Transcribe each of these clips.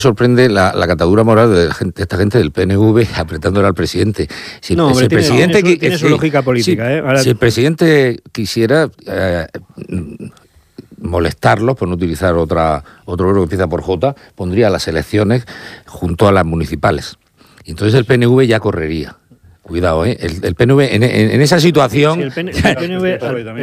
Sorprende la catadura moral de esta gente del PNV apretándole al presidente. Si el presidente tiene su lógica política. Si el presidente quisiera molestarlos, por no utilizar otro verbo que empieza por J, pondría las elecciones junto a las municipales. Y entonces el PNV ya correría. Cuidado, el PNV en esa situación... Sí, el PNV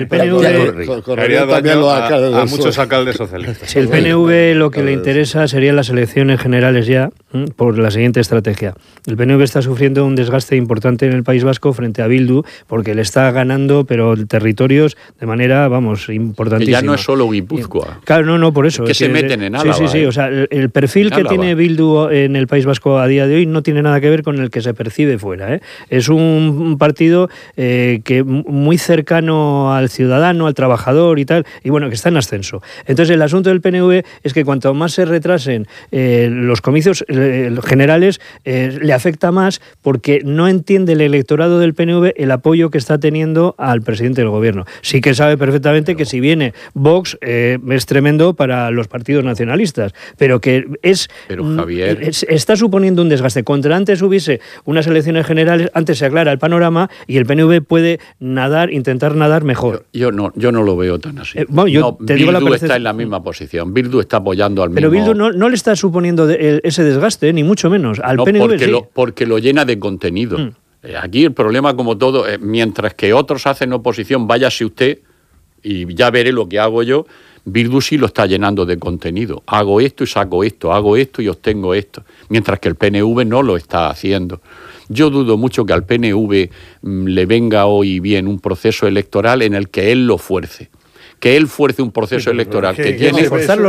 correría también a muchos alcaldes socialistas. Si el PNV lo que le interesa serían las elecciones generales ya, por la siguiente estrategia. El PNV está sufriendo un desgaste importante en el País Vasco frente a Bildu, porque le está ganando, pero territorios de manera, importantísima. Que ya no es solo Guipúzcoa. Claro, no, por eso. Es que se meten en Álava. Sí, o sea, el perfil que tiene Bildu en el País Vasco a día de hoy no tiene nada que ver con el que se percibe fuera, Es un partido que muy cercano al ciudadano, al trabajador y tal, y bueno, que está en ascenso. Entonces, el asunto del PNV es que cuanto más se retrasen los comicios generales, le afecta más porque no entiende el electorado del PNV el apoyo que está teniendo al presidente del gobierno. Sí que sabe perfectamente que si viene Vox es tremendo para los partidos nacionalistas, pero que Javier, está suponiendo un desgaste. Contra antes hubiese unas elecciones generales, antes se aclara el panorama y el PNV puede intentar nadar mejor. Yo no lo veo tan así. Bildu está en la misma posición. Bildu está apoyando al mismo... Pero Bildu no le está suponiendo ese desgaste, ni mucho menos. Al PNV porque lo llena de contenido. Aquí el problema, como todo, mientras que otros hacen oposición, váyase usted y ya veré lo que hago yo. Bildu sí lo está llenando de contenido. Hago esto y saco esto, hago esto y obtengo esto. Mientras que el PNV no lo está haciendo. Yo dudo mucho que al PNV le venga hoy bien un proceso electoral en el que él lo fuerce. Que él fuerce un proceso electoral que tiene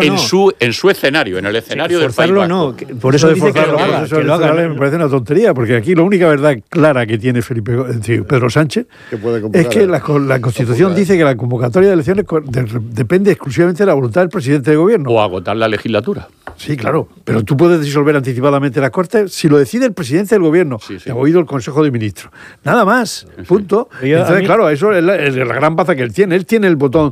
en su escenario, en el escenario del País Vasco. No, por eso dice que lo haga. Me parece una tontería, porque aquí la única verdad clara que tiene Pedro Sánchez es que la Constitución dice que la convocatoria de elecciones depende exclusivamente de la voluntad del presidente de gobierno. O agotar la legislatura. Sí, claro, pero tú puedes disolver anticipadamente las Cortes si lo decide el presidente del gobierno, ha oído el Consejo de Ministros. Nada más, punto. Entonces, claro, eso es la gran baza que él tiene. Él tiene el botón,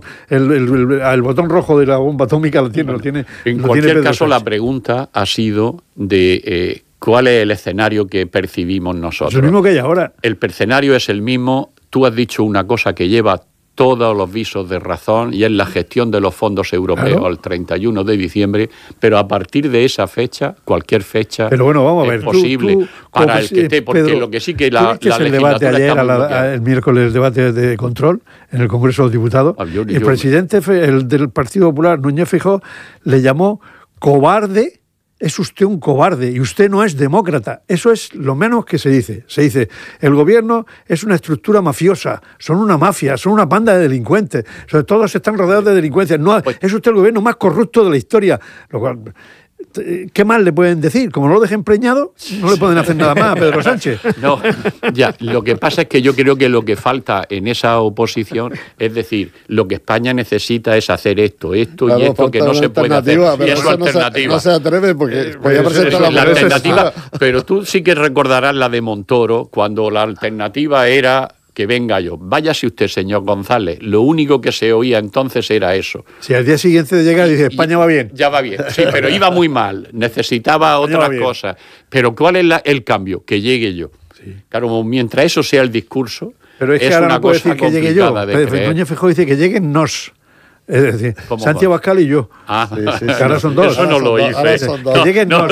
el botón rojo de la bomba atómica, lo tiene. En cualquier caso, la pregunta ha sido de cuál es el escenario que percibimos nosotros. Es el mismo que hay ahora. El escenario es el mismo. Tú has dicho una cosa que lleva todos los visos de razón y es la gestión de los fondos europeos al 31 de diciembre, pero a partir de esa fecha, cualquier fecha es posible para el que esté, porque Pedro, lo que sí que la el debate ayer, el miércoles, el debate de control en el Congreso de los Diputados, el presidente del Partido Popular, Núñez Feijóo, le llamó cobarde. Es usted un cobarde y usted no es demócrata. Eso es lo menos que se dice. Se dice, el gobierno es una estructura mafiosa, son una mafia, son una banda de delincuentes. Sobre todo están rodeados de delincuencia. No, es usted el gobierno más corrupto de la historia. Lo cual, ¿qué más le pueden decir? Como no lo dejen preñado, no le pueden hacer nada más a Pedro Sánchez. No, ya, lo que pasa es que yo creo que lo que falta en esa oposición, es decir, lo que España necesita es hacer esto y esto, que no se puede hacer. Y es su alternativa. No se atreve porque podía presentar la alternativa. Pero tú sí que recordarás la de Montoro, cuando la alternativa era que venga yo. Váyase usted, señor González. Lo único que se oía entonces era eso. Si al día siguiente llega y dice, España va bien. Ya va bien, sí, pero iba muy mal. Necesitaba otras cosas. Pero ¿cuál es el cambio? Que llegue yo. Sí. Claro, mientras eso sea el discurso, pero es que ahora no puede decir que llegue yo. Núñez Feijóo dice que lleguen nos. Es decir, Santiago Abascal y yo. Sí. Ahora son dos. Eso no lo hice. Que lleguen nos.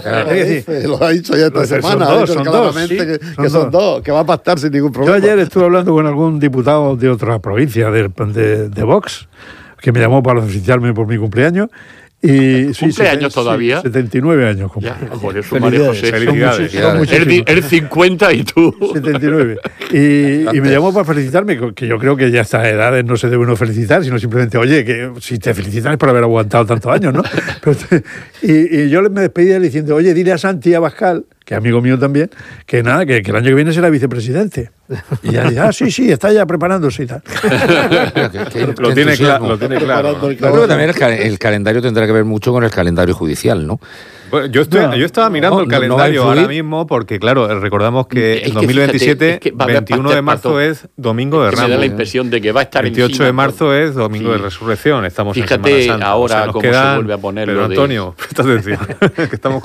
Lo ha dicho ya esta semana. Son dos. Que va a pactar sin ningún problema. Yo ayer estuve hablando con algún diputado de otra provincia, de Vox, que me llamó para felicitarme por mi cumpleaños. Y ¿cumpleaños todavía? 79 años. Por eso, María José. Felicidades. Él 50 y tú. 79. Y me llamó para felicitarme, que yo creo que ya a estas edades no se debe uno felicitar, sino simplemente, oye, que si te felicitan es por haber aguantado tantos años, ¿no? Y yo me despedí de él diciendo, oye, dile a Santi Abascal, que es amigo mío también, que nada, que el año que viene será vicepresidente. Y ya dice, sí, está ya preparándose y tal. Lo tiene claro. Yo creo que también el calendario tendrá que ver mucho con el calendario judicial, ¿no? Bueno, yo estaba mirando el calendario ahora mismo porque, claro, recordamos que en 2027, 21 de marzo es Domingo de Ramos. Me da la impresión de que va a estar 28 de marzo es Domingo de Resurrección. Estamos en Semana Santa. Ahora cómo se vuelve a poner. Pero Antonio, presta atención, que estamos